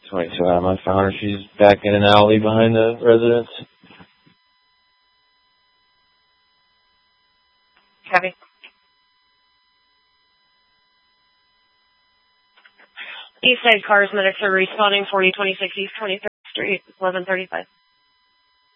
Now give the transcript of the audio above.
22 out. I found her. She's back in an alley behind the residence. Copy. Eastside cars medics are responding 4026 East 23rd Street, 1135.